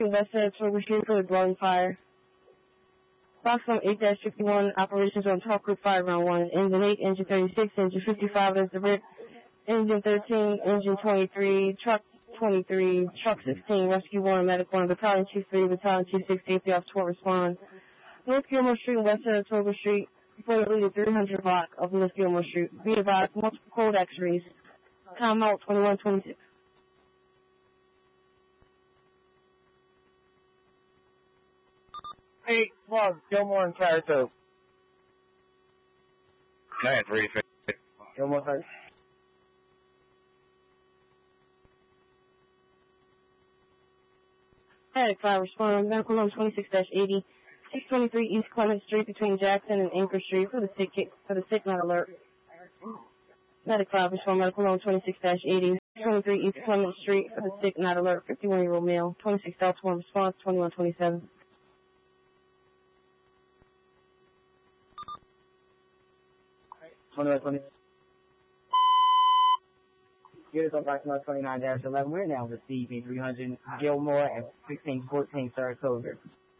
West Saratoga Street for the dwelling fire. Box on 8-51, operations on Talk Group 5, round 1. Engine 8, engine 36, engine 55 is the RIP. Engine 13, engine 23, truck 23, truck 16, rescue 1, medic 1, battalion chief 3, battalion chief 6, safety off 12, respond. North Gilmore Street and West Saratoga Street, reportedly the 300 block of North Gilmore Street. Be advised, multiple cold x-rays. Time out 2126. Hey, Club, Gilmore and Saratoga. 9-3. Gilmore first. Medic 5, respond. Medical number 26-80. 623 East Clement Street between Jackson and Anchor Street for the sick not alert. Medic 5, respond. Medical number 26-80. 623 East Clement Street for the sick not alert. 51-year-old male. 26 Delta 1 response. 2127. Units on Box 29-11. We're now receiving 300 Gilmore and 1614 Saratoga.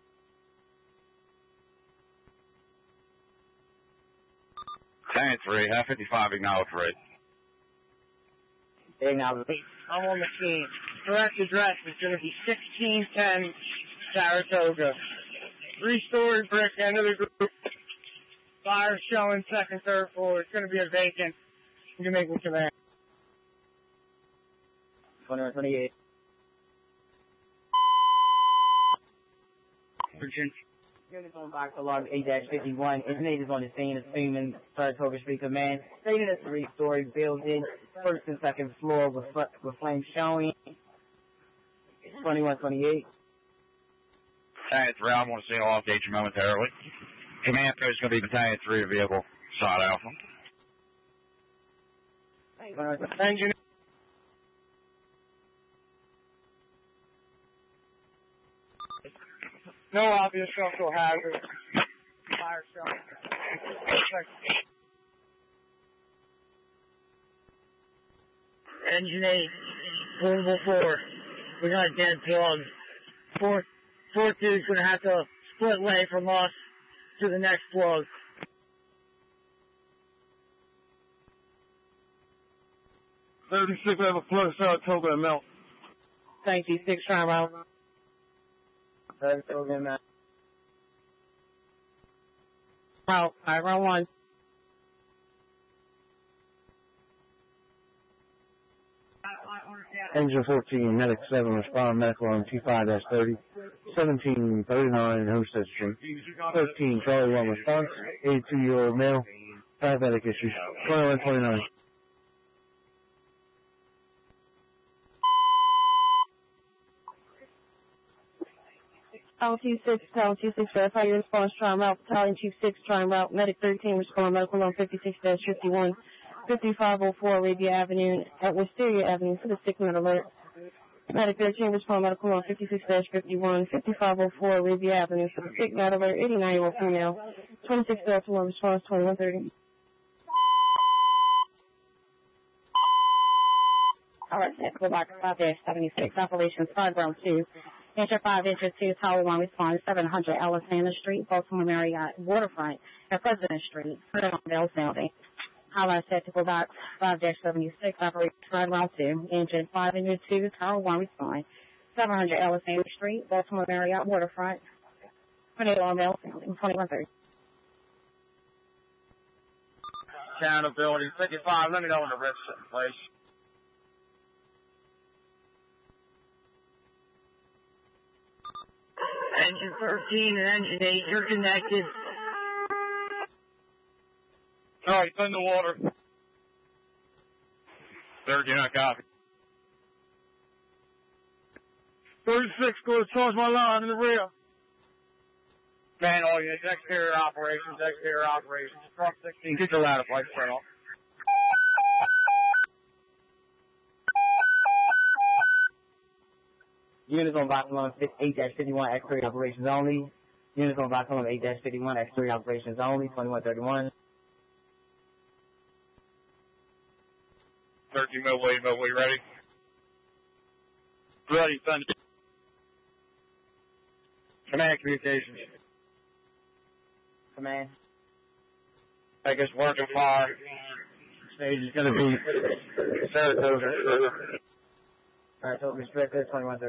Tank 3, half 55, acknowledge rate. Acknowledge. I'm on the scene. Correct address is going to be 1610 Saratoga. 3-story brick, end of the group. Fire showing second, third floor. It's going to be a vacant. You can make me command. 2128. Units on box alarm 8-51. Inmate is on the scene of Freeman, Saratoga Street Command. Stating a 3-story building, first and second floor with flames showing. 2128. Tank 3, I want to see all engage momentarily. Command post is going to be Battalion 3 vehicle, side alpha. Engine. No obvious structural hazard. Fire showing. Engine 8, portable 4. We got a dead plug. 4 2's going to have to split lay from us to the next plug. $36, we have a plug, Saratoga and Melt. Thank you, 6 try round. Saratoga and Melt. Out, round 1. Engine 14, Medic 7, respond medical on 25-30, 1739 Homestead Street. 13, Charlie 1 response, 82-year-old male, diabetic issues, 2129. Battalion 6, verify your response, try route. Battalion Chief 6, try route. Medic 13, respond medical on 56-51. 5504 Arabia Avenue at Wisteria Avenue for the sick note alert. Medic 13, respond medical on 56-51, 5504 Arabia Avenue for the sick note alert. 89-year-old female. 26 Delta 1 response 2130. Alright, go back 5-76, operations 5 round 2. Enter 5 inches 2, Tower 1 response 700 Alexander Street, Baltimore Marriott Waterfront at President Street. Put it on Bell Sounding. Highlight set to go back 5-76, operation 5 round 2, engine 5 engine 2, Tower 1 respond 700 Alexander Street, Baltimore Marriott Waterfront. Put it on Bell Sounding 2130. Accountability 55, let me know when the rift's in place. Engine 13 and engine 8, you're connected. Alright, send the water. 13, I copy. 36, go to charge my line in the rear. Man, all units, exterior operations. Truck 16, get your ladder flight straight off. Units on box along 8-51, exterior operations only. Units on box along 8-51, exterior operations only, 2131. 13, Millway, ready? Ready, send it. Command communications. Command. I guess working fire. Stage is going to be Saratoga. Alright, so respect 2130.